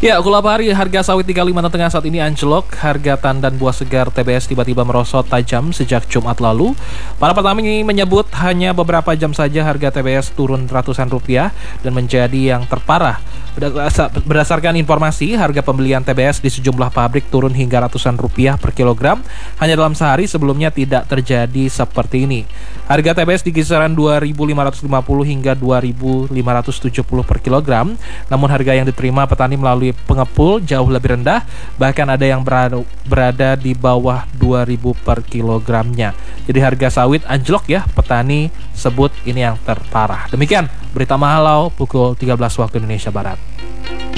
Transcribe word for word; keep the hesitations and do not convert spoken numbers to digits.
Ya, gula pari harga sawit di Kalimantan Tengah saat ini anjlok. Harga tandan buah segar T B S tiba-tiba merosot tajam sejak Jumat lalu. Para petani menyebut hanya beberapa jam saja harga T B S turun ratusan rupiah dan menjadi yang terparah. Berdasarkan informasi, harga pembelian T B S di sejumlah pabrik turun hingga ratusan rupiah per kilogram hanya dalam sehari. Sebelumnya tidak terjadi seperti ini. Harga T B S di kisaran dua ribu lima ratus lima puluh hingga dua ribu lima ratus tujuh puluh per kilogram. Namun harga yang diterima petani melalui pengepul jauh lebih rendah, bahkan ada yang berada, berada di bawah dua ribu per kilogramnya. Jadi harga sawit anjlok ya, petani sebut ini yang terparah. Demikian berita Mahalau pukul tiga belas waktu Indonesia Barat.